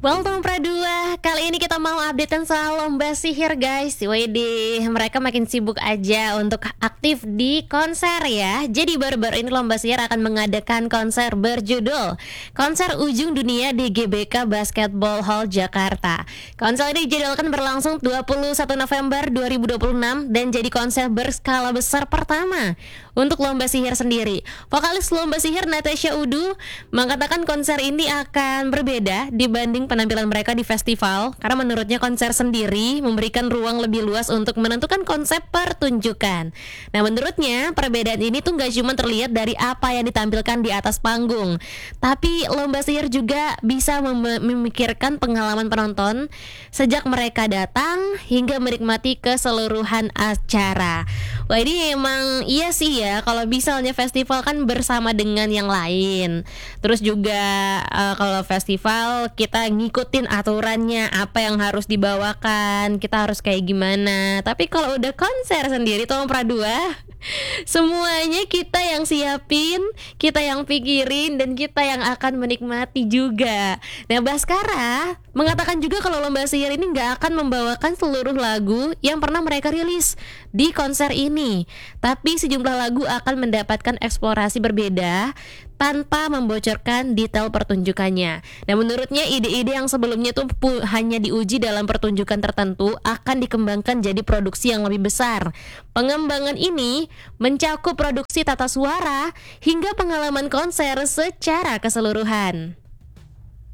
Welcome Pradua, kali ini kita mau updatean soal lomba sihir guys. Widih, mereka makin sibuk aja untuk aktif di konser ya. Jadi baru-baru ini lomba sihir akan mengadakan konser berjudul Konser Ujung Dunia di GBK Basketball Hall Jakarta. Konser ini dijadwalkan berlangsung 21 November 2026 dan jadi konser berskala besar pertama untuk lomba sihir sendiri. Vokalis lomba sihir Natasha Udu mengatakan konser ini akan berbeda dibanding penampilan mereka di festival, karena menurutnya konser sendiri memberikan ruang lebih luas untuk menentukan konsep pertunjukan. Nah, menurutnya perbedaan ini tuh gak cuma terlihat dari apa yang ditampilkan di atas panggung, tapi lomba sihir juga bisa memikirkan pengalaman penonton sejak mereka datang hingga menikmati keseluruhan acara. Wah, ini emang iya sih ya, kalau misalnya festival kan bersama dengan yang lain. Terus juga kalau festival kita ngikutin aturannya, apa yang harus dibawakan, kita harus kayak gimana. Tapi kalau udah konser sendiri, tolong Pradua, semuanya kita yang siapin, kita yang pikirin, dan kita yang akan menikmati juga. Nah, Baskara mengatakan juga kalau lomba sihir ini gak akan membawakan seluruh lagu yang pernah mereka rilis di konser ini, tapi sejumlah lagu akan mendapatkan eksplorasi berbeda tanpa membocorkan detail pertunjukannya. Nah, menurutnya ide-ide yang sebelumnya tuh hanya diuji dalam pertunjukan tertentu akan dikembangkan jadi produksi yang lebih besar. Pengembangan ini mencakup produksi tata suara hingga pengalaman konser secara keseluruhan.